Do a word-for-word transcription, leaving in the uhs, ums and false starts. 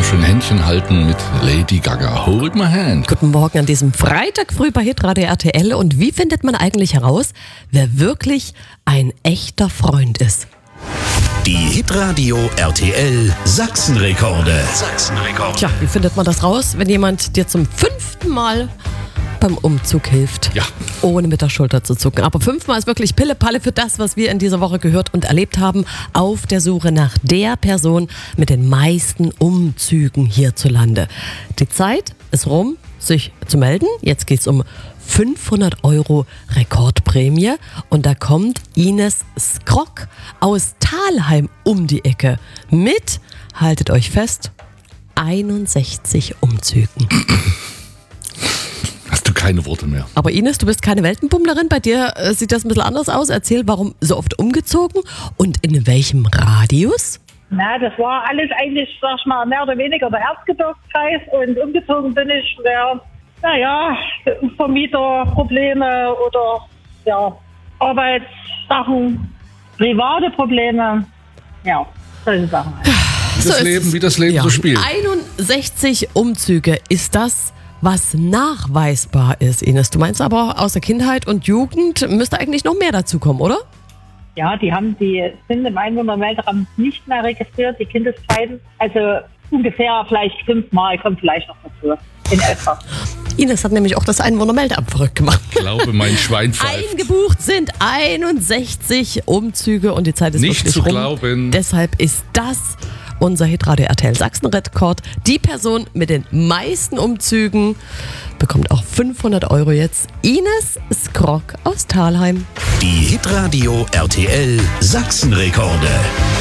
schön Händchen halten mit Lady Gaga. Hold my hand. Guten Morgen an diesem Freitag früh bei Hitradio R T L. Und wie findet man eigentlich heraus, wer wirklich ein echter Freund ist? Die Hitradio R T L Sachsenrekorde. Sachsenrekorde. Tja, wie findet man das raus, wenn jemand dir zum fünften Mal beim Umzug hilft? Ja. Ohne mit der Schulter zu zucken. Aber fünfmal ist wirklich Pille-Palle für das, was wir in dieser Woche gehört und erlebt haben, auf der Suche nach der Person mit den meisten Umzügen hierzulande. Die Zeit ist rum, sich zu melden. Jetzt geht es um fünfhundert Euro Rekordprämie und da kommt Ines Skrok aus Thalheim um die Ecke mit, haltet euch fest, einundsechzig Umzügen. Hast du keine Worte mehr? Aber Ines, du bist keine Weltenbummlerin, bei dir äh, sieht das ein bisschen anders aus. Erzähl, warum so oft umgezogen und in welchem Radius? Na, das war alles eigentlich, sag ich mal, mehr oder weniger der Erzgebirgskreis und umgezogen bin ich, der, naja, Vermieterprobleme oder ja, Arbeitssachen, private Probleme, ja, solche Sachen. Wie So das ist Leben, es. wie das Leben Ja. so spielt. einundsechzig Umzüge, ist das, was nachweisbar ist, Ines? Du meinst aber, aus der Kindheit und Jugend müsste eigentlich noch mehr dazu kommen, oder? Ja, die haben, die sind im Einwohnermeldeamt nicht mehr registriert, die Kindeszeiten. Also ungefähr vielleicht fünfmal kommt vielleicht noch dazu. In etwa. Ines hat nämlich auch das Einwohnermeldeamt verrückt gemacht. Ich glaube, mein Schwein pfeift. Eingebucht sind einundsechzig Umzüge und die Zeit ist Nicht wirklich zu rum. glauben. Deshalb ist das unser Hitradio R T L Sachsen-Rekord. Die Person mit den meisten Umzügen bekommt auch fünfhundert Euro jetzt. Ines Skrok aus Thalheim. Die Hitradio R T L Sachsenrekorde.